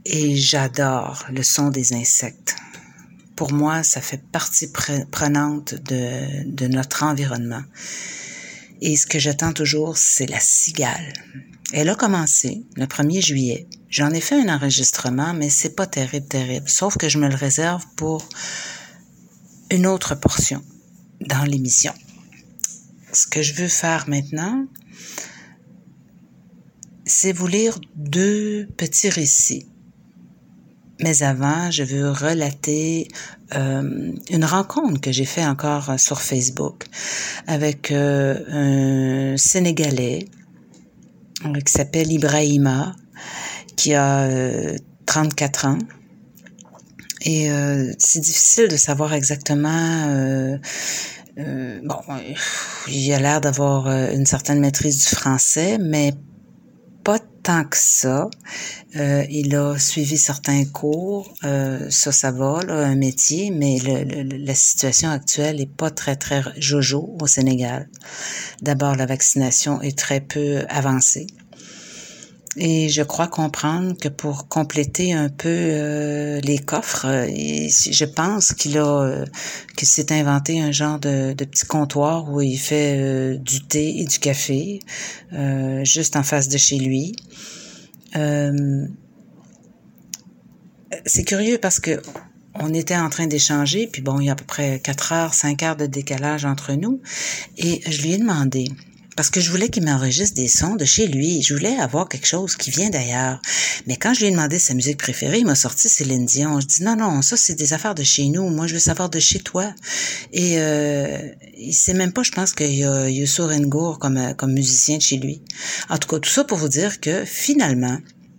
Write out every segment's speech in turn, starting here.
et j'adore le son des insectes. Pour moi, ça fait partie prenante de notre environnement. Et ce que j'attends toujours, c'est la cigale. Elle a commencé le 1er juillet. J'en ai fait un enregistrement, mais c'est pas terrible. Sauf que je me le réserve pour une autre portion dans l'émission. Ce que je veux faire maintenant, c'est vous lire 2 petits récits. Mais avant, je veux relater une rencontre que j'ai fait encore sur Facebook avec un Sénégalais qui s'appelle Ibrahima, qui a 34 ans. Et c'est difficile de savoir exactement... bon, il a l'air d'avoir une certaine maîtrise du français, mais pas tant que ça. Il a suivi certains cours, ça va, là, un métier, mais la situation actuelle est pas très jojo au Sénégal. D'abord, la vaccination est très peu avancée. Et je crois comprendre que pour compléter un peu les coffres, je pense qu'il s'est inventé un genre de petit comptoir où il fait du thé et du café, juste en face de chez lui. C'est curieux parce que on était en train d'échanger, puis bon, il y a à peu près 4 heures, 5 heures de décalage entre nous, et je lui ai demandé, parce que je voulais qu'il m'enregistre des sons de chez lui. Je voulais avoir quelque chose qui vient d'ailleurs. Mais quand je lui ai demandé sa musique préférée, il m'a sorti Céline Dion. Je dis non, ça c'est des affaires de chez nous. Moi, je veux savoir de chez toi. Et il sait même pas, je pense qu'il y a Youssou N'Dour comme musicien de chez lui. En tout cas, tout ça pour vous dire que finalement,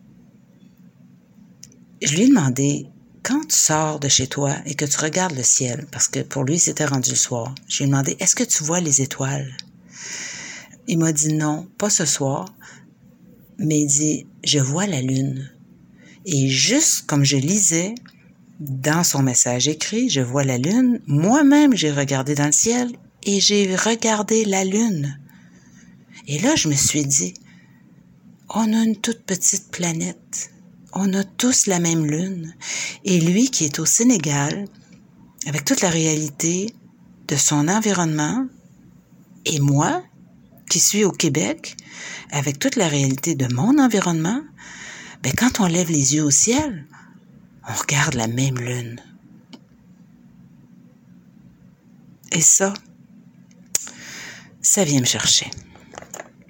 je lui ai demandé, quand tu sors de chez toi et que tu regardes le ciel, parce que pour lui, c'était rendu le soir, je lui ai demandé, est-ce que tu vois les étoiles? Il m'a dit non, pas ce soir, mais il dit, je vois la lune. Et juste comme je lisais dans son message écrit, je vois la lune, moi-même j'ai regardé dans le ciel et j'ai regardé la lune. Et là, je me suis dit, on a une toute petite planète, on a tous la même lune. Et lui qui est au Sénégal, avec toute la réalité de son environnement, et moi, qui suis au Québec, avec toute la réalité de mon environnement, ben quand on lève les yeux au ciel, on regarde la même lune. Et ça vient me chercher.